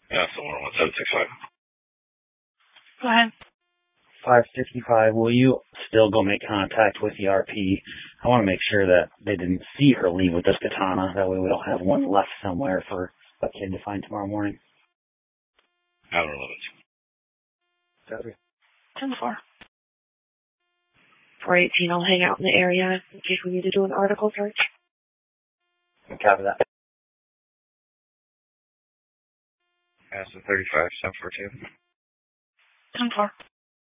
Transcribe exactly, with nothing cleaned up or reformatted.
Yeah, somewhere one seven six five. Go ahead. five sixty-five, will you still go make contact with the R P? I want to make sure that they didn't see her leave with this katana. That way we don't have one left somewhere for a kid to find tomorrow morning. Outer limits. Copy. ten four. four eighteen, I'll hang out in the area in case we need to do an article search. Copy that. Aston thirty-five, seven four two. ten four.